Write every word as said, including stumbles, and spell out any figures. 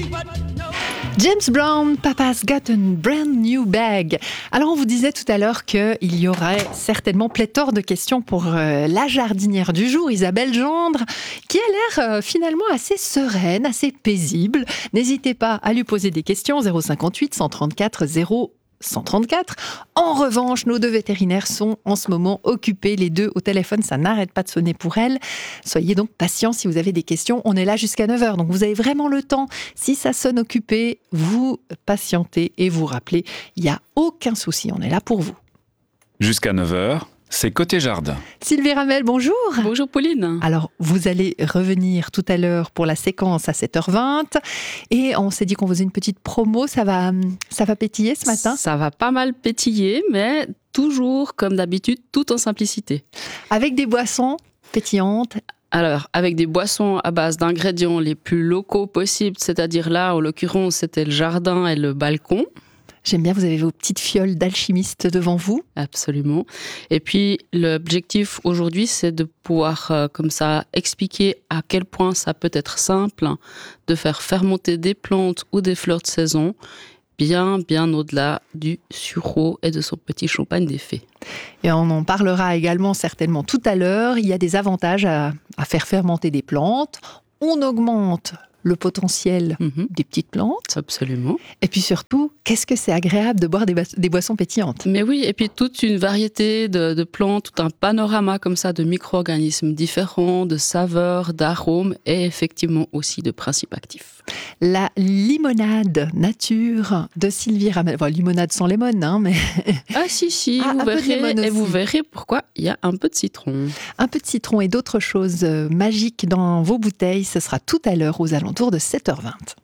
James Brown, Papa's Got a Brand New Bag. Alors on vous disait tout à l'heure qu'il y aurait certainement pléthore de questions pour euh, la jardinière du jour, Isabelle Gendre, qui a l'air euh, finalement assez sereine, assez paisible. N'hésitez pas à lui poser des questions, zéro cinquante-huit cent trente-quatre zéro cent trente-quatre. En revanche, nos deux vétérinaires sont en ce moment occupés, les deux au téléphone, ça n'arrête pas de sonner pour elles. Soyez donc patients si vous avez des questions, on est là jusqu'à neuf heures, donc vous avez vraiment le temps. Si ça sonne occupé, vous patientez et vous rappelez, il n'y a aucun souci, on est là pour vous. Jusqu'à neuf heures, c'est Côté Jardin. Sylvie Ramel, bonjour. Bonjour Pauline. Alors, vous allez revenir tout à l'heure pour la séquence à sept heures vingt. Et on s'est dit qu'on faisait une petite promo. Ça va, ça va pétiller ce matin ? Ça va pas mal pétiller, mais toujours, comme d'habitude, tout en simplicité. Avec des boissons pétillantes. Alors, avec des boissons à base d'ingrédients les plus locaux possibles, c'est-à-dire là, en l'occurrence, c'était le jardin et le balcon. J'aime bien, vous avez vos petites fioles d'alchimiste devant vous. Absolument. Et puis, l'objectif aujourd'hui, c'est de pouvoir, euh, comme ça, expliquer à quel point ça peut être simple de faire fermenter des plantes ou des fleurs de saison, bien, bien au-delà du sureau et de son petit champagne des fées. Et on en parlera également certainement tout à l'heure. Il y a des avantages à, à faire fermenter des plantes. On augmente le potentiel mmh. des petites plantes. Absolument. Et puis surtout, qu'est-ce que c'est agréable de boire des, ba- des boissons pétillantes. Mais oui, et puis toute une variété de, de plantes, tout un panorama comme ça de micro-organismes différents, de saveurs, d'arômes et effectivement aussi de principes actifs. La limonade nature de Sylvie Ramel. Bon, limonade sans lemon, hein, mais... Ah si, si, ah, vous verrez, et vous verrez pourquoi il y a un peu de citron. Un peu de citron et d'autres choses magiques dans vos bouteilles. Ce sera tout à l'heure aux alentours de sept heures vingt.